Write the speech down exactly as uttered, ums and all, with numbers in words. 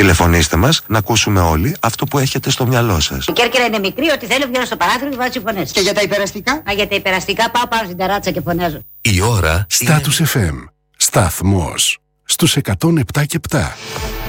Τηλεφωνήστε μας να ακούσουμε όλοι αυτό που έχετε στο μυαλό σας. Η Κέρκυρα είναι μικρή, ό,τι θέλω βγαίνω στο παράθυρο και βάζω φωνές. Και για τα υπεραστικά? Α, για τα υπεραστικά πάω πάνω στην ταράτσα και φωνάζω. Η ώρα Status είναι... εφ εμ. Σταθμός στους εκατόν επτά και επτά.